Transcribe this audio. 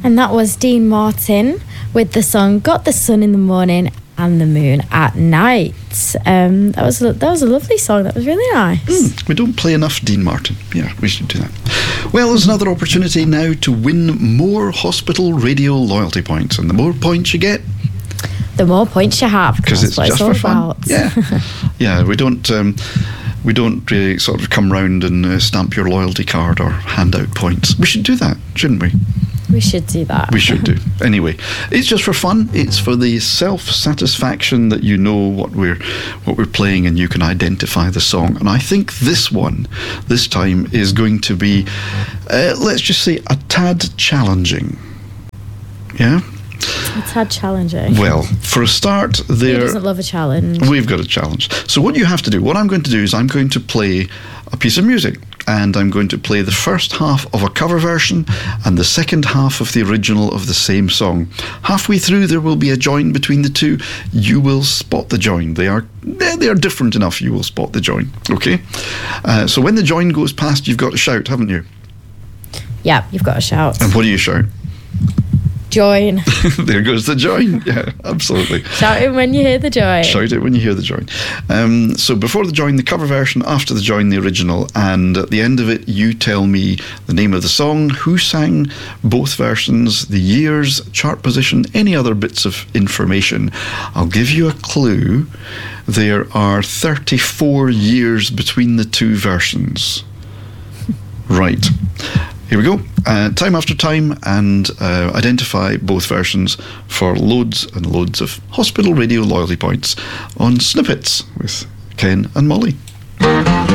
And that was Dean Martin with the song Got the Sun in the Morning and the Moon at Night. That was a lovely song. That was really nice. We don't play enough Dean Martin. Yeah, we should do that. Well, there's another opportunity now to win more Hospital Radio loyalty points. And the more points you get, the more points you have. Because it's just for fun. About. Yeah. Yeah, we don't really sort of come round and stamp your loyalty card or hand out points. We should do that, shouldn't we? We should do that. We should do. Anyway, it's just for fun. It's for the self-satisfaction that you know what we're playing and you can identify the song. And I think this one, this time, is going to be, let's just say, a tad challenging. Yeah? A tad challenging. Well, for a start, Who doesn't love a challenge? We've got a challenge. So what you have to do, what I'm going to do is I'm going to play a piece of music. And I'm going to play the first half of a cover version and the second half of the original of the same song. Halfway through, there will be a join between the two. You will spot the join. They are different enough. You will spot the join. Okay? So when the join goes past, you've got to shout, haven't you? Yeah, you've got to shout. And what do you shout? Join. There goes the join. Yeah, absolutely. Shout it when you hear the join. Shout it when you hear the join. So before the join, the cover version, after the join, the original, and at the end of it, you tell me the name of the song, who sang both versions, the years, chart position, any other bits of information. I'll give you a clue. There are 34 years between the two versions. Right. Here we go. Time after time, and identify both versions for loads and loads of Hospital Radio loyalty points on Snippets with Ken and Molly.